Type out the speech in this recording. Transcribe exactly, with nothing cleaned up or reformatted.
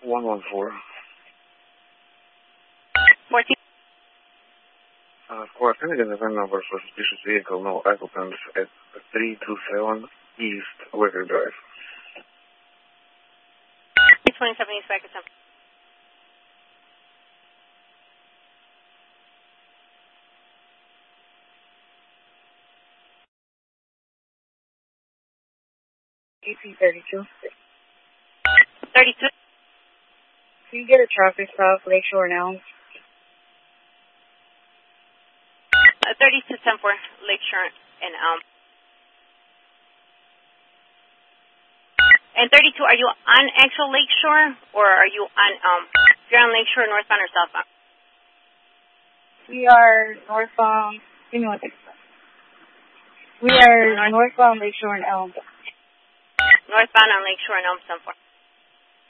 one one four. fourteen. Uh, squad, can I get the V I N number for suspicious vehicle, no occupants at three two seven East Wicker Drive? twenty-seven East Wicker Drive. A P thirty-two. thirty-two. Can you get a traffic stop, Lakeshore and Elm? Uh, thirty-two ten four, Lakeshore and Elm. And thirty-two, are you on actual Lakeshore or are you on Elm? You're on Lakeshore, northbound or southbound? We are northbound. Give me one second. We are North northbound Lakeshore and Elm. Northbound on Lakeshore and Elm, ten four.